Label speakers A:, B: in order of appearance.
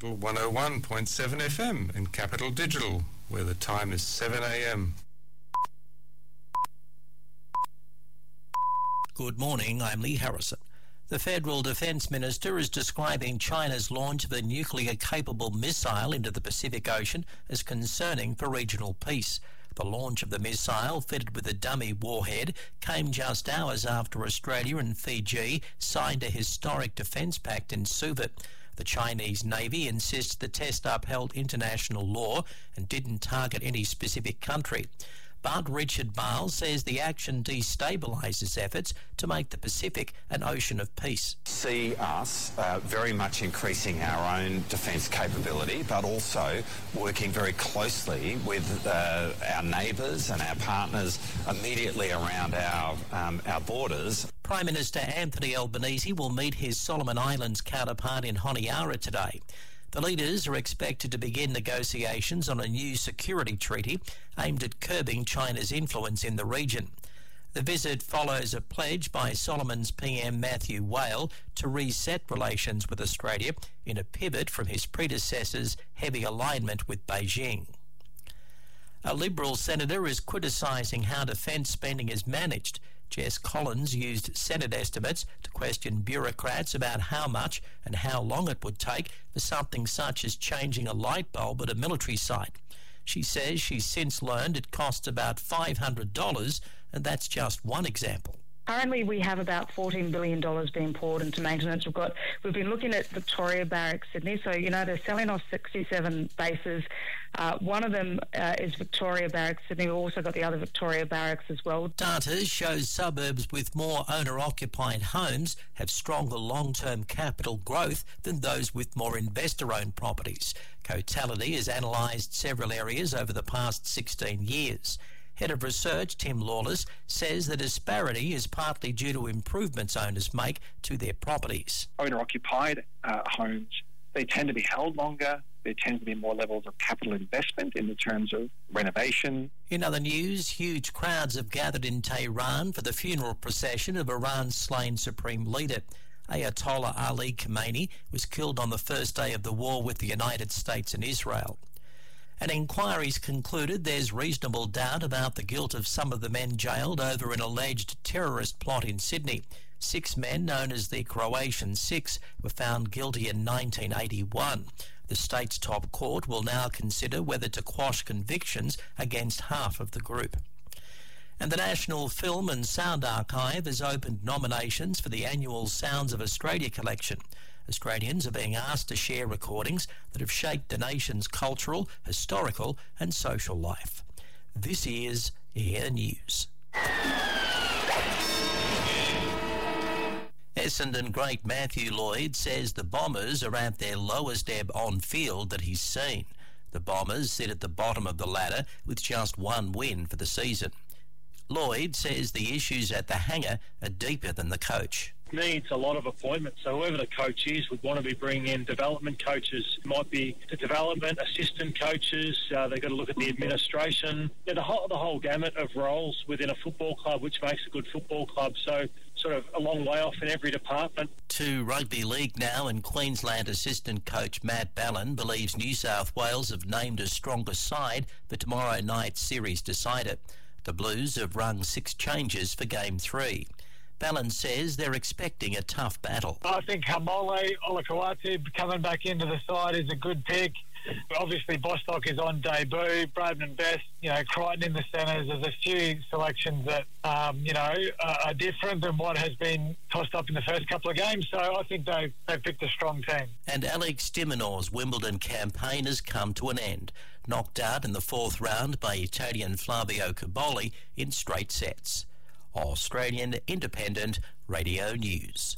A: Capital 101.7 FM and Capital Digital, where the time is 7 a.m.
B: Good morning, I'm Lee Harrison. The Federal Defence Minister is describing China's launch of a nuclear-capable missile into the Pacific Ocean as concerning for regional peace. The launch of the missile, fitted with a dummy warhead, came just hours after Australia and Fiji signed a historic defence pact in Suva. The Chinese Navy insists the test upheld international law and didn't target any specific country. But Richard Miles says the action destabilises efforts to make the Pacific an ocean of peace.
C: See us very much increasing our own defence capability, but also working very closely with our neighbours and our partners immediately around our borders.
B: Prime Minister Anthony Albanese will meet his Solomon Islands counterpart in Honiara today. The leaders are expected to begin negotiations on a new security treaty aimed at curbing China's influence in the region. The visit follows a pledge by Solomon's PM Matthew Whale to reset relations with Australia in a pivot from his predecessor's heavy alignment with Beijing. A Liberal senator is criticising how defence spending is managed. Jess Collins used Senate estimates to question bureaucrats about how much and how long it would take for something such as changing a light bulb at a military site. She says she's since learned it costs about $500, and that's just one example.
D: Currently, we have about $14 billion being poured into maintenance. We've been looking at Victoria Barracks, Sydney. So, they're selling off 67 bases. One of them is Victoria Barracks, Sydney. We've also got the other Victoria Barracks as well.
B: Data shows suburbs with more owner-occupied homes have stronger long-term capital growth than those with more investor-owned properties. Cotality has analysed several areas over the past 16 years. Head of Research, Tim Lawless, says the disparity is partly due to improvements owners make to their properties.
E: Owner-occupied homes, they tend to be held longer. There tends to be more levels of capital investment in the terms of renovation.
B: In other news, huge crowds have gathered in Tehran for the funeral procession of Iran's slain supreme leader. Ayatollah Ali Khamenei was killed on the first day of the war with the United States and Israel. An inquiry's concluded there's reasonable doubt about the guilt of some of the men jailed over an alleged terrorist plot in Sydney. 6 men, known as the Croatian Six, were found guilty in 1981. The state's top court will now consider whether to quash convictions against half of the group. And the National Film and Sound Archive has opened nominations for the annual Sounds of Australia collection. Australians are being asked to share recordings that have shaped the nation's cultural, historical and social life. This is Air News. Essendon great Matthew Lloyd says the Bombers are at their lowest ebb on field that he's seen. The Bombers sit at the bottom of the ladder with just one win for the season. Lloyd says the issues at the hangar are deeper than the coach.
F: Needs a lot of appointments. So whoever the coach is would want to be bringing in development coaches. Might be the development assistant coaches. They've got to look at the administration. The whole gamut of roles within a football club, which makes a good football club. So sort of a long way off in every department.
B: To rugby league now, and Queensland assistant coach Matt Ballin believes New South Wales have named a stronger side for tomorrow night's series decider. The Blues have rung 6 changes for Game 3. Ballin says they're expecting a tough battle.
G: I think Hamole Olakawati coming back into the side is a good pick. Obviously, Bostock is on debut. Bradman Best, Crichton in the centres. There's a few selections that, are different than what has been tossed up in the first couple of games. So I think they've picked a strong team.
B: And Alex de Minaur's Wimbledon campaign has come to an end. Knocked out in the 4th round by Italian Flavio Cobolli in straight sets. Australian Independent Radio News.